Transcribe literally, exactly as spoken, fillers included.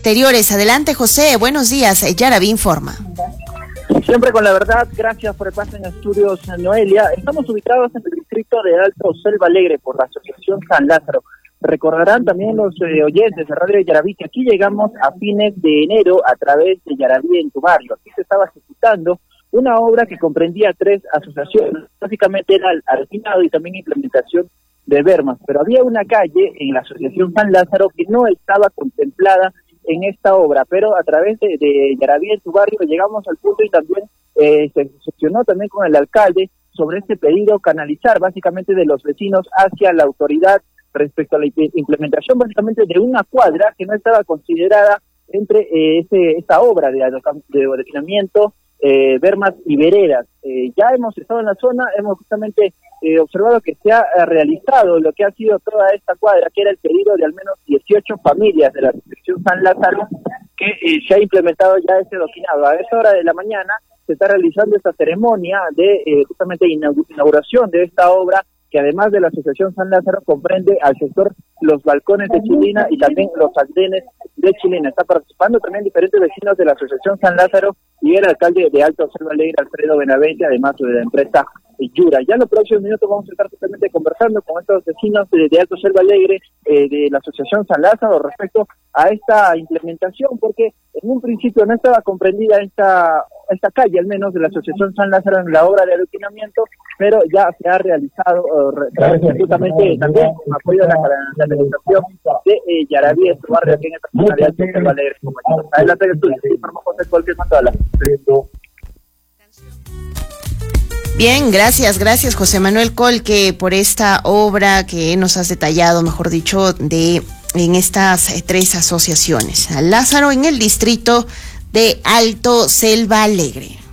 Exteriores. Adelante, José. Buenos días. Yaraví informa. Siempre con la verdad, gracias por el pase en estudios, Noelia. Estamos ubicados en el distrito de Alto Selva Alegre por la Asociación San Lázaro. Recordarán también los eh, oyentes de Radio de Yaraví que aquí llegamos a fines de enero a través de Yaraví en tu barrio. Aquí se estaba ejecutando una obra que comprendía tres asociaciones. Básicamente era el alquilado y también implementación de bermas, pero había una calle en la Asociación San Lázaro que no estaba contemplada en esta obra, pero a través de, de Yaraví en tu barrio llegamos al punto y también eh, se sesionó también con el alcalde sobre este pedido, canalizar básicamente de los vecinos hacia la autoridad respecto a la implementación básicamente de una cuadra que no estaba considerada entre eh, ese, esta obra de, de adoquinamiento, eh, bermas y veredas. Eh, ya hemos estado en la zona, hemos justamente eh, observado que se ha eh, realizado lo que ha sido toda esta cuadra, que era el pedido de al menos dieciocho familias de la Asociación San Lázaro, que eh, se ha implementado ya ese adoquinado. A esa hora de la mañana se está realizando esta ceremonia de eh, justamente inauguración de esta obra, que además de la Asociación San Lázaro comprende al sector Los Balcones de Chilina y también los Andenes de Chilina. Está participando también diferentes vecinos de la Asociación San Lázaro y el alcalde de Alto Selva Alegre, Alfredo Benavente, además de la empresa Yura. Ya en los próximos minutos vamos a estar justamente conversando con estos vecinos de, de Alto Selva Alegre, eh, de la Asociación San Lázaro, respecto a esta implementación, porque en un principio no estaba comprendida esta esta calle, al menos de la Asociación San Lázaro, en la obra de adoquinamiento, pero ya se ha realizado uh, justamente también con apoyo de la, la administración de eh, Yaraví, en su barrio, aquí en el personal de Alto Selva Alegre. Adelante, que tú informó José Cualquier Matola. Bien, gracias, gracias José Manuel Colque por esta obra que nos has detallado, mejor dicho, de en estas eh, tres asociaciones. San Lázaro en el distrito de Alto Selva Alegre.